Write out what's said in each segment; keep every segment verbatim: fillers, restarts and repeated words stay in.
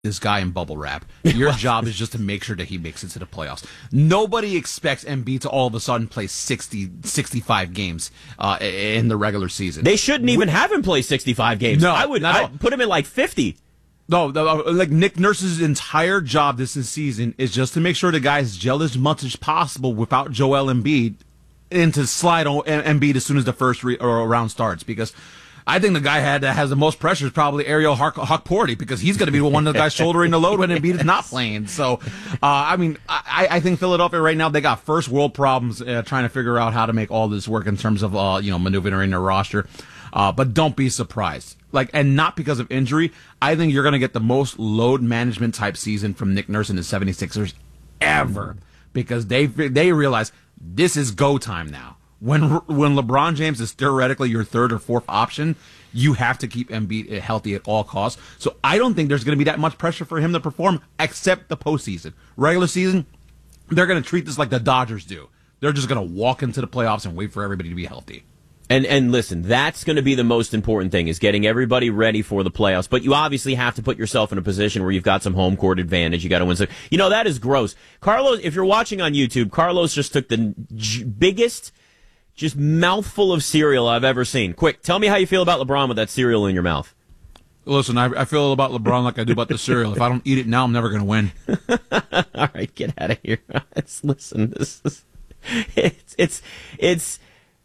this guy in bubble wrap. Your job is just to make sure that he makes it to the playoffs. Nobody expects Embiid to all of a sudden play sixty, sixty-five games uh, in the regular season. They shouldn't even we, have him play sixty-five games. No, I would I'd put him in like fifty. No, like Nick Nurse's entire job this season is just to make sure the guys gel as much as possible without Joel Embiid and to slide on Embiid as soon as the first re- or round starts, because I think the guy had that has the most pressure is probably Ariel Hawk-Porty, because he's going to be one of the guys shouldering the load when Embiid is not playing. So, uh, I mean, I, I think Philadelphia right now, they got first world problems uh, trying to figure out how to make all this work in terms of, uh, you know, maneuvering their roster. Uh, but don't be surprised. Like, and not because of injury. I think you're going to get the most load management type season from Nick Nurse and the seventy-sixers ever, because they they realize this is go time now. When when LeBron James is theoretically your third or fourth option, you have to keep Embiid healthy at all costs. So I don't think there's going to be that much pressure for him to perform, except the postseason. Regular season, they're going to treat this like the Dodgers do. They're just going to walk into the playoffs and wait for everybody to be healthy. And and listen, that's going to be the most important thing, is getting everybody ready for the playoffs. But you obviously have to put yourself in a position where you've got some home court advantage. You got to win some. You know, that is gross. Carlos, if you're watching on YouTube, Carlos just took the j- biggest, just mouthful of cereal I've ever seen. Quick, tell me how you feel about LeBron with that cereal in your mouth. Listen, I, I feel about LeBron like I do about the cereal. If I don't eat it now, I'm never going to win. All right, get out of here. Listen, this is it's it's it's.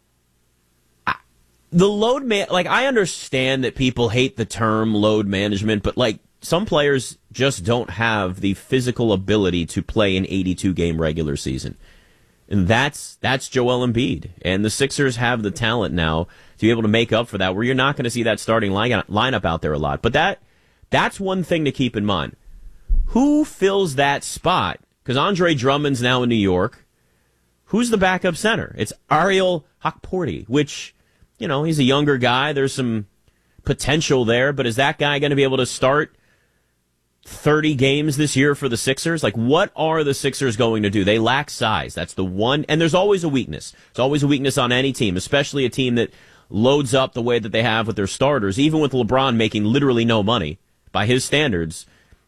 The load man, like, I understand that people hate the term load management, but like, some players just don't have the physical ability to play an eighty-two game regular season. And that's that's Joel Embiid. And the Sixers have the talent now to be able to make up for that, where you're not going to see that starting line, lineup out there a lot. But that that's one thing to keep in mind. Who fills that spot? Because Andre Drummond's now in New York. Who's the backup center? It's Ariel Hawk-Porty, which, you know, he's a younger guy. There's some potential there, but is that guy going to be able to start thirty games this year for the Sixers? Like, what are the Sixers going to do? They lack size. That's the one. And there's always a weakness. There's always a weakness on any team, especially a team that loads up the way that they have with their starters. Even with LeBron making literally no money by his standards,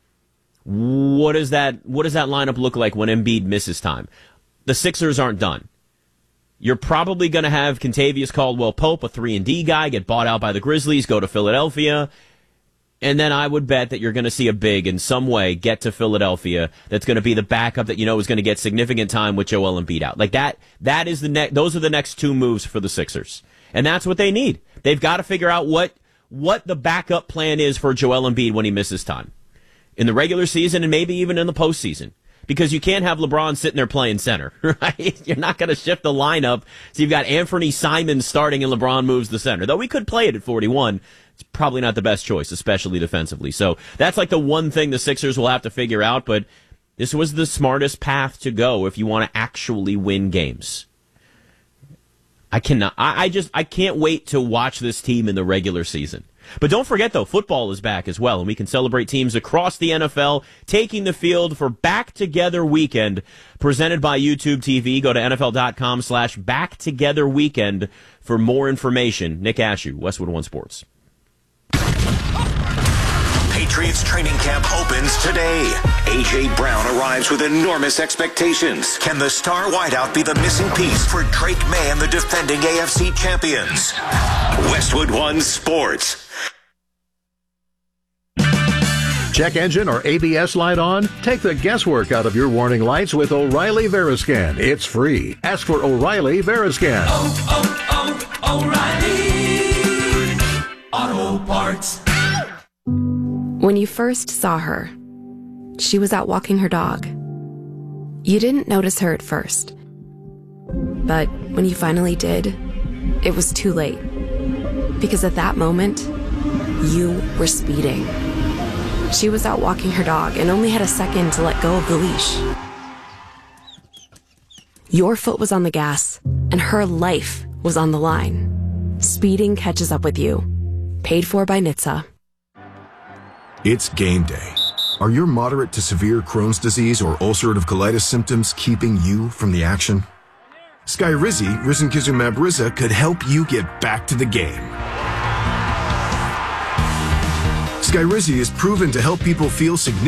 what does that, what does that lineup look like when Embiid misses time? The Sixers aren't done. You're probably going to have Kentavious Caldwell-Pope, a three and D guy, get bought out by the Grizzlies, go to Philadelphia. And then I would bet that you're going to see a big in some way get to Philadelphia that's going to be the backup that you know is going to get significant time with Joel Embiid out. Like that, that is the ne- those are the next two moves for the Sixers. And that's what they need. They've got to figure out what, what the backup plan is for Joel Embiid when he misses time. In the regular season and maybe even in the postseason. Because you can't have LeBron sitting there playing center, right? You're not going to shift the lineup. So you've got Anthony Simons starting and LeBron moves the center. Though we could play it at forty-one. It's probably not the best choice, especially defensively. So that's like the one thing the Sixers will have to figure out. But this was the smartest path to go if you want to actually win games. I cannot, I, I just, I can't wait to watch this team in the regular season. But don't forget, though, football is back as well, and we can celebrate teams across the N F L taking the field for Back Together Weekend, presented by YouTube T V. Go to nfl.com slash Back Together Weekend for more information. Nick Ashew, Westwood One Sports. Patriots training camp opens today. A J. Brown arrives with enormous expectations. Can the star wideout be the missing piece for Drake May and the defending A F C champions? Westwood One Sports. Check engine or A B S light on? Take the guesswork out of your warning lights with O'Reilly Veriscan. It's free. Ask for O'Reilly Veriscan. Oh, oh, oh, O'Reilly Auto Parts. When you first saw her, she was out walking her dog. You didn't notice her at first. But when you finally did, it was too late. Because at that moment, you were speeding. She was out walking her dog and only had a second to let go of the leash. Your foot was on the gas, and her life was on the line. Speeding catches up with you. Paid for by N H T S A. It's game day. Are your moderate to severe Crohn's disease or ulcerative colitis symptoms keeping you from the action? Skyrizi, risankizumab Riza, could help you get back to the game. Skyrizi is proven to help people feel significant